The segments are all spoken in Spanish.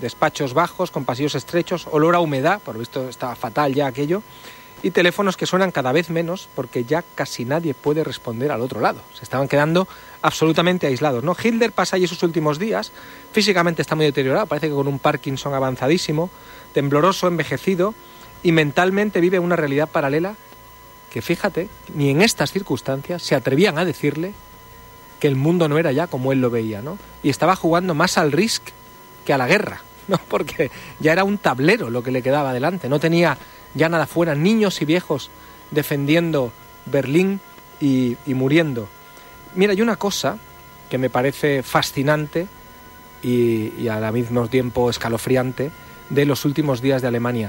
despachos bajos, con pasillos estrechos, olor a humedad, por lo visto estaba fatal ya aquello, y teléfonos que suenan cada vez menos porque ya casi nadie puede responder al otro lado. Se estaban quedando absolutamente aislados, ¿no? Hitler pasa allí sus últimos días, físicamente está muy deteriorado, parece que con un Parkinson avanzadísimo, tembloroso, envejecido, y mentalmente vive una realidad paralela que, fíjate, ni en estas circunstancias se atrevían a decirle que el mundo no era ya como él lo veía, ¿no? Y estaba jugando más al Risk que a la guerra, ¿no? Porque ya era un tablero lo que le quedaba delante, no tenía ya nada fuera, niños y viejos defendiendo Berlín y muriendo. Mira, hay una cosa que me parece fascinante y al mismo tiempo escalofriante de los últimos días de Alemania.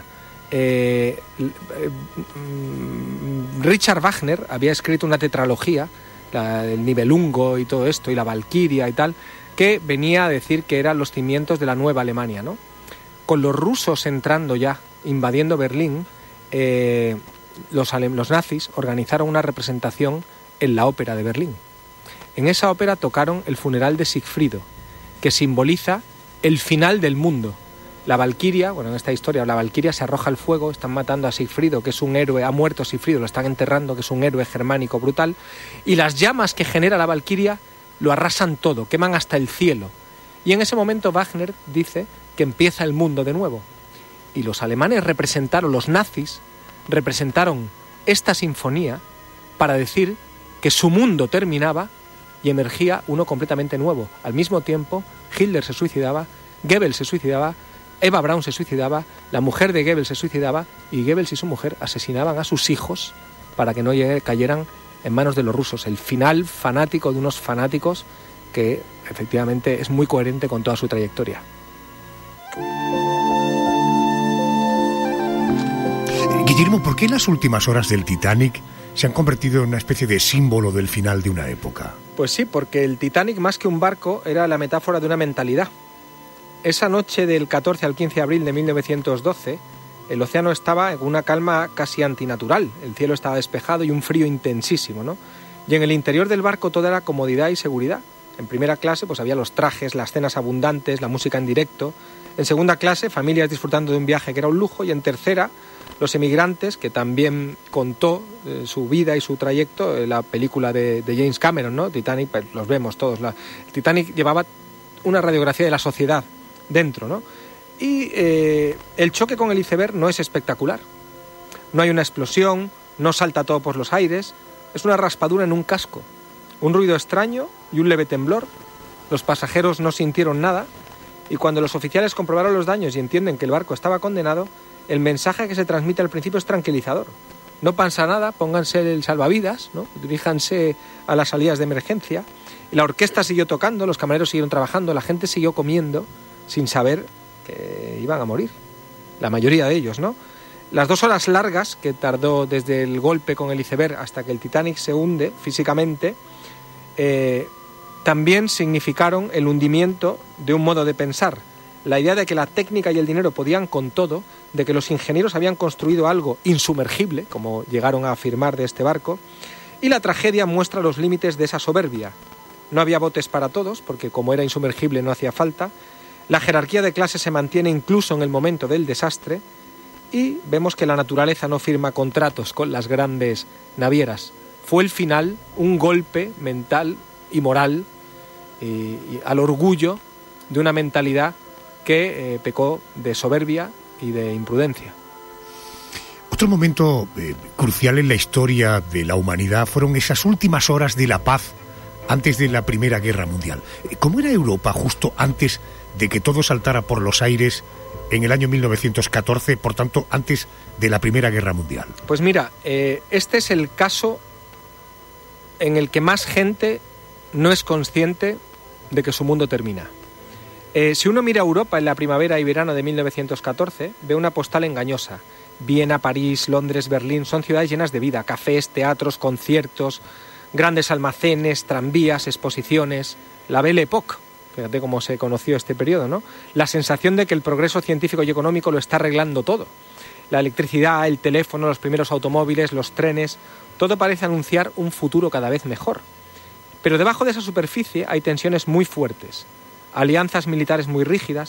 Richard Wagner había escrito una tetralogía, el Nibelungo y todo esto, y la Valquiria y tal, que venía a decir que eran los cimientos de la nueva Alemania, ¿no? Con los rusos entrando ya, invadiendo Berlín, los nazis organizaron una representación en la ópera de Berlín. En esa ópera tocaron el funeral de Sigfrido, que simboliza el final del mundo. La Valquiria, bueno, en esta historia, la Valquiria se arroja al fuego, están matando a Sigfrido, que es un héroe, ha muerto Sigfrido, lo están enterrando, que es un héroe germánico brutal, y las llamas que genera la Valquiria lo arrasan todo, queman hasta el cielo. Y en ese momento Wagner dice que empieza el mundo de nuevo. Y los alemanes los nazis representaron esta sinfonía para decir que su mundo terminaba y emergía uno completamente nuevo. Al mismo tiempo, Hitler se suicidaba, Goebbels se suicidaba, Eva Braun se suicidaba, la mujer de Goebbels se suicidaba y Goebbels y su mujer asesinaban a sus hijos para que no cayeran en manos de los rusos. El final fanático de unos fanáticos que efectivamente es muy coherente con toda su trayectoria. Guillermo, ¿por qué las últimas horas del Titanic se han convertido en una especie de símbolo del final de una época? Pues sí, porque el Titanic, más que un barco, era la metáfora de una mentalidad. Esa noche del 14 al 15 de abril de 1912, el océano estaba en una calma casi antinatural. El cielo estaba despejado y un frío intensísimo, ¿no? Y en el interior del barco toda era comodidad y seguridad. En primera clase pues había los trajes, las cenas abundantes, la música en directo. En segunda clase, familias disfrutando de un viaje que era un lujo. Y en tercera, los emigrantes, que también contó su vida y su trayecto, la película de James Cameron, ¿no? Titanic, pues, los vemos todos. El Titanic llevaba una radiografía de la sociedad dentro, ¿no? Y el choque con el iceberg no es espectacular. No hay una explosión, no salta todo por los aires, es una raspadura en un casco, un ruido extraño y un leve temblor. Los pasajeros no sintieron nada y cuando los oficiales comprobaron los daños y entienden que el barco estaba condenado, el mensaje que se transmite al principio es tranquilizador. No pasa nada, pónganse el salvavidas, ¿no? Diríjanse a las salidas de emergencia. Y la orquesta siguió tocando, los camareros siguieron trabajando, la gente siguió comiendo sin saber que iban a morir. La mayoría de ellos, ¿no? Las 2 horas largas que tardó desde el golpe con el iceberg hasta que el Titanic se hunde físicamente, también significaron el hundimiento de un modo de pensar. La idea de que la técnica y el dinero podían con todo, de que los ingenieros habían construido algo insumergible, como llegaron a afirmar de este barco, y la tragedia muestra los límites de esa soberbia. No había botes para todos, porque como era insumergible no hacía falta. La jerarquía de clases se mantiene incluso en el momento del desastre y vemos que la naturaleza no firma contratos con las grandes navieras. Fue el final, un golpe mental y moral y al orgullo de una mentalidad que pecó de soberbia y de imprudencia. Otro momento crucial en la historia de la humanidad fueron esas últimas horas de la paz antes de la Primera Guerra Mundial. ¿Cómo era Europa justo antes de que todo saltara por los aires en el año 1914, por tanto, antes de la Primera Guerra Mundial? Pues mira, este es el caso en el que más gente no es consciente de que su mundo termina. Si uno mira Europa en la primavera y verano de 1914, ve una postal engañosa. Viena, París, Londres, Berlín son ciudades llenas de vida, cafés, teatros, conciertos, grandes almacenes, tranvías, exposiciones, la Belle Époque. Fíjate cómo se conoció este periodo, ¿no? La sensación de que el progreso científico y económico lo está arreglando todo. La electricidad, el teléfono, los primeros automóviles, los trenes, todo parece anunciar un futuro cada vez mejor. Pero debajo de esa superficie hay tensiones muy fuertes, alianzas militares muy rígidas,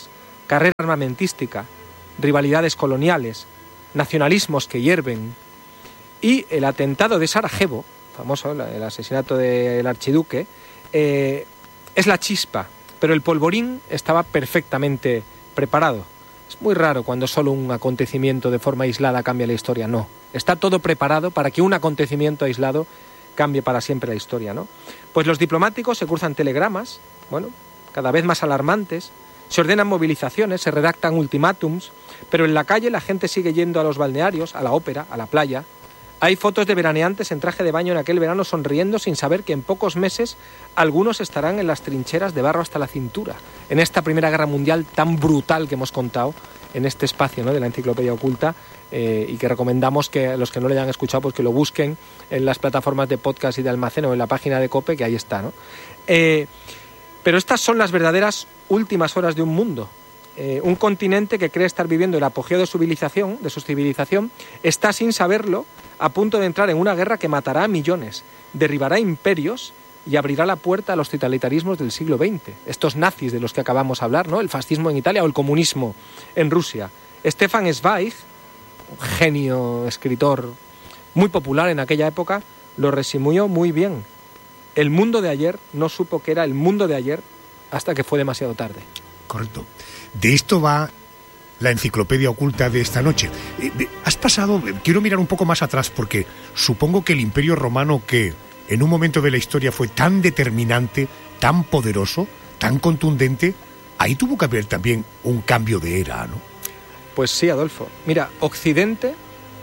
carrera armamentística, rivalidades coloniales, nacionalismos que hierven, y el atentado de Sarajevo, famoso, el asesinato del archiduque, es la chispa, pero el polvorín estaba perfectamente preparado. Es muy raro cuando solo un acontecimiento de forma aislada cambia la historia, no. Está todo preparado para que un acontecimiento aislado cambie para siempre la historia, ¿no? Pues los diplomáticos se cruzan telegramas, bueno, cada vez más alarmantes, se ordenan movilizaciones, se redactan ultimátums, pero en la calle la gente sigue yendo a los balnearios, a la ópera, a la playa. Hay fotos de veraneantes en traje de baño en aquel verano sonriendo sin saber que en pocos meses algunos estarán en las trincheras de barro hasta la cintura, en esta Primera Guerra Mundial tan brutal que hemos contado en este espacio, ¿no?, de la Enciclopedia Oculta, y que recomendamos que a los que no lo hayan escuchado pues que lo busquen en las plataformas de podcast y de almacén o en la página de COPE, que ahí está, ¿no? Pero estas son las verdaderas últimas horas de un mundo. Un continente que cree estar viviendo el apogeo de su civilización, está sin saberlo a punto de entrar en una guerra que matará a millones, derribará imperios y abrirá la puerta a los totalitarismos del siglo XX. Estos nazis de los que acabamos de hablar, ¿no?, el fascismo en Italia o el comunismo en Rusia. Stefan Zweig, un genio escritor muy popular en aquella época, lo resumió muy bien. El mundo de ayer no supo que era el mundo de ayer hasta que fue demasiado tarde. Correcto. De esto va la Enciclopedia Oculta de esta noche. Has pasado, quiero mirar un poco más atrás, porque supongo que el Imperio Romano, que en un momento de la historia fue tan determinante, tan poderoso, tan contundente, ahí tuvo que haber también un cambio de era, ¿no? Pues sí, Adolfo. Mira, Occidente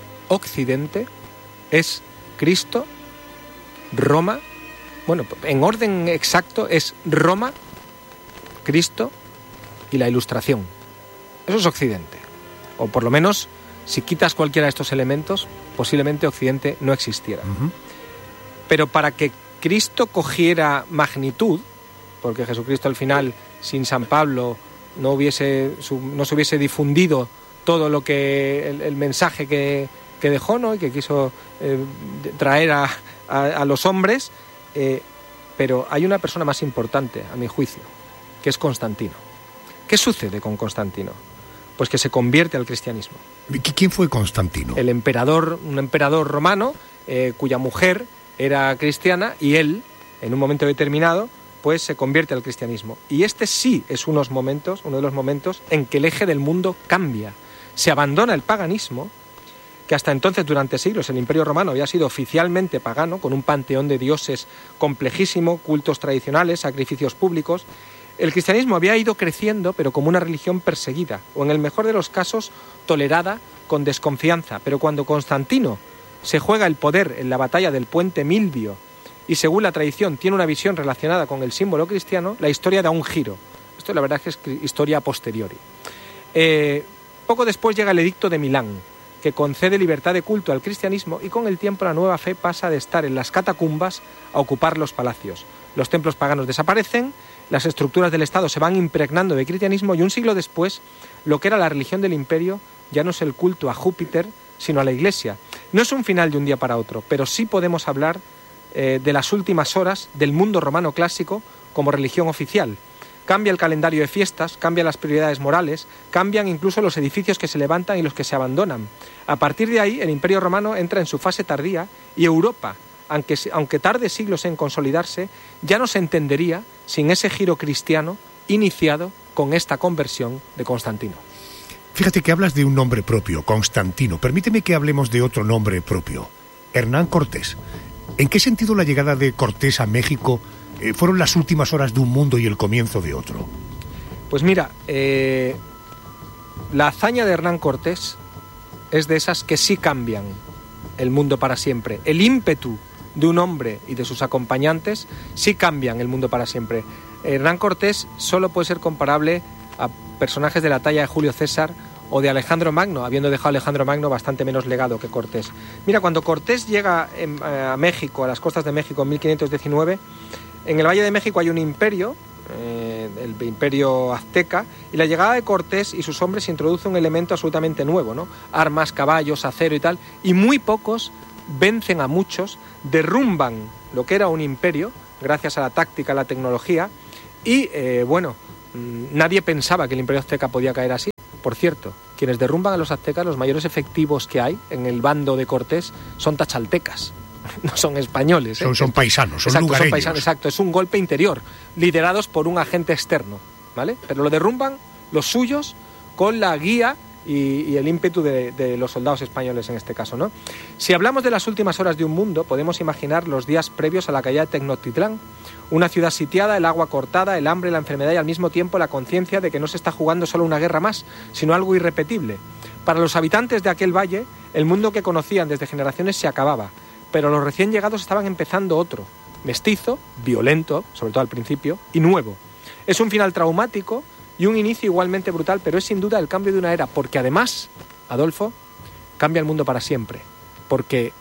es Cristo, Roma, bueno, en orden exacto es Roma, Cristo y la Ilustración. Eso es Occidente. O por lo menos, si quitas cualquiera de estos elementos, posiblemente Occidente no existiera. Uh-huh. Pero para que Cristo cogiera magnitud, porque Jesucristo al final, sin San Pablo, no se hubiese difundido todo lo que el mensaje que dejó, ¿no?, y que quiso traer a los hombres, pero hay una persona más importante, a mi juicio, que es Constantino. ¿Qué sucede con Constantino? Pues que se convierte al cristianismo. ¿Quién fue Constantino? Un emperador romano, cuya mujer era cristiana, y él, en un momento determinado, pues se convierte al cristianismo. Y este sí es uno de los momentos en que el eje del mundo cambia. Se abandona el paganismo, que hasta entonces, durante siglos, el Imperio Romano había sido oficialmente pagano, con un panteón de dioses complejísimo, cultos tradicionales, sacrificios públicos. El cristianismo había ido creciendo, pero como una religión perseguida, o en el mejor de los casos, tolerada con desconfianza. Pero cuando Constantino se juega el poder en la batalla del puente Milvio, y según la tradición tiene una visión relacionada con el símbolo cristiano, la historia da un giro. Esto la verdad es que es historia a posteriori. Poco después llega el Edicto de Milán, que concede libertad de culto al cristianismo, y con el tiempo la nueva fe pasa de estar en las catacumbas a ocupar los palacios. Los templos paganos desaparecen, las estructuras del Estado se van impregnando de cristianismo, y un siglo después, lo que era la religión del imperio ya no es el culto a Júpiter, sino a la Iglesia. No es un final de un día para otro, pero sí podemos hablar de las últimas horas del mundo romano clásico como religión oficial. Cambia el calendario de fiestas, cambian las prioridades morales, cambian incluso los edificios que se levantan y los que se abandonan. A partir de ahí, el Imperio Romano entra en su fase tardía, y Europa, aunque tarde siglos en consolidarse, ya no se entendería sin ese giro cristiano iniciado con esta conversión de Constantino. Fíjate que hablas de un nombre propio, Constantino. Permíteme que hablemos de otro nombre propio, Hernán Cortés. ¿En qué sentido la llegada de Cortés a México fueron las últimas horas de un mundo y el comienzo de otro? Pues mira, la hazaña de Hernán Cortés es de esas que sí cambian el mundo para siempre. El ímpetu de un hombre y de sus acompañantes sí cambian el mundo para siempre. Hernán Cortés solo puede ser comparable a personajes de la talla de Julio César o de Alejandro Magno, habiendo dejado a Alejandro Magno bastante menos legado que Cortés. Mira, cuando Cortés llega a México, a las costas de México en 1519, en el Valle de México hay un imperio, el imperio azteca, y la llegada de Cortés y sus hombres introduce un elemento absolutamente nuevo, ¿no? Armas, caballos, acero y tal, y muy pocos vencen a muchos, derrumban lo que era un imperio, gracias a la táctica, a la tecnología, y Nadie pensaba que el Imperio Azteca podía caer así. Por cierto, quienes derrumban a los aztecas, los mayores efectivos que hay en el bando de Cortés son tachaltecas, no son españoles. Son paisanos, son lugareños. Son paisanos, exacto, es un golpe interior, liderados por un agente externo, ¿vale? Pero lo derrumban los suyos con la guía y el ímpetu de los soldados españoles en este caso, ¿no? Si hablamos de las últimas horas de un mundo, podemos imaginar los días previos a la caída de Tenochtitlán, una ciudad sitiada, el agua cortada, el hambre, la enfermedad y al mismo tiempo la conciencia de que no se está jugando solo una guerra más, sino algo irrepetible. Para los habitantes de aquel valle, el mundo que conocían desde generaciones se acababa, pero los recién llegados estaban empezando otro, mestizo, violento, sobre todo al principio, y nuevo. Es un final traumático y un inicio igualmente brutal, pero es sin duda el cambio de una era, porque además, Adolfo, cambia el mundo para siempre, porque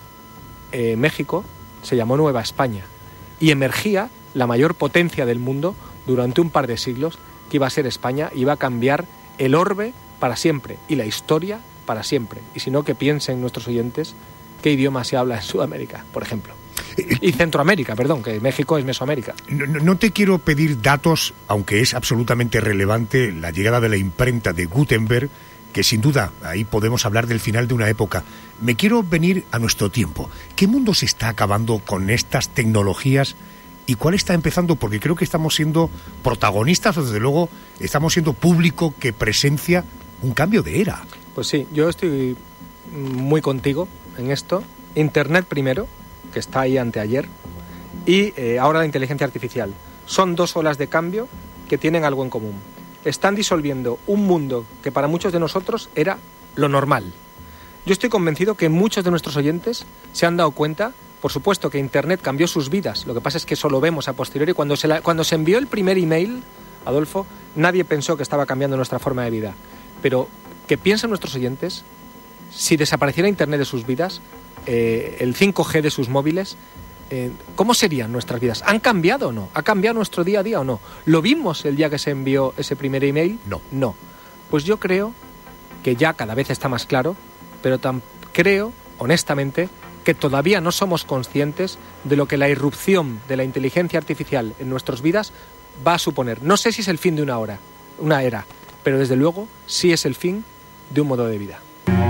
México se llamó Nueva España y emergía la mayor potencia del mundo durante un par de siglos, que iba a ser España, iba a cambiar el orbe para siempre y la historia para siempre. Y si no, que piensen nuestros oyentes qué idioma se habla en Sudamérica, por ejemplo. Y Centroamérica, perdón, que México es Mesoamérica. No te quiero pedir datos, aunque es absolutamente relevante la llegada de la imprenta de Gutenberg, que sin duda ahí podemos hablar del final de una época. Me quiero venir a nuestro tiempo. ¿Qué mundo se está acabando con estas tecnologías y cuál está empezando? Porque creo que estamos siendo protagonistas, o desde luego estamos siendo público que presencia un cambio de era. Pues sí, yo estoy muy contigo en esto. Internet primero, que está ahí anteayer, y ahora la inteligencia artificial. Son dos olas de cambio que tienen algo en común. Están disolviendo un mundo que para muchos de nosotros era lo normal. Yo estoy convencido que muchos de nuestros oyentes se han dado cuenta, por supuesto, que Internet cambió sus vidas. Lo que pasa es que eso lo vemos a posteriori. Cuando se envió el primer email, Adolfo, nadie pensó que estaba cambiando nuestra forma de vida. Pero, ¿qué piensan nuestros oyentes? Si desapareciera Internet de sus vidas, el 5G de sus móviles, ¿cómo serían nuestras vidas? ¿Han cambiado o no? ¿Ha cambiado nuestro día a día o no? ¿Lo vimos el día que se envió ese primer email? No. Pues yo creo que ya cada vez está más claro, pero creo, honestamente, que todavía no somos conscientes de lo que la irrupción de la inteligencia artificial en nuestras vidas va a suponer. No sé si es el fin de una era, pero desde luego sí es el fin de un modo de vida.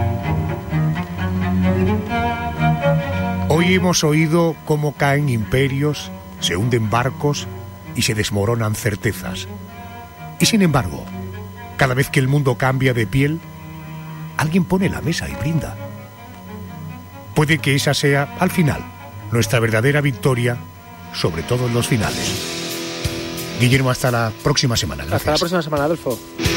Hoy hemos oído cómo caen imperios, se hunden barcos y se desmoronan certezas. Y sin embargo, cada vez que el mundo cambia de piel, alguien pone la mesa y brinda. Puede que esa sea, al final, nuestra verdadera victoria, sobre todo en los finales. Guillermo, hasta la próxima semana. Gracias. Hasta la próxima semana, Adolfo.